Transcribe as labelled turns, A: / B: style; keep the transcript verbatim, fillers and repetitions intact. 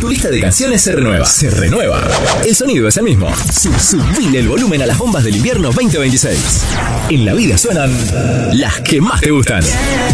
A: Tu lista de canciones se renueva. Se renueva. El sonido es el mismo. Sub subile el volumen a las bombas del invierno veinte veintiséis. En la vida suenan las que más te gustan.